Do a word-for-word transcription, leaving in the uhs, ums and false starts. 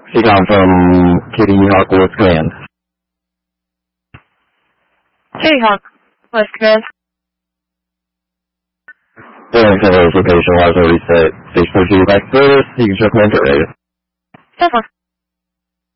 Seacom from Kitty Hawk West Command. Kitty Hawk West Command. During location was already set. Stage four G back service. You can check my radio. That's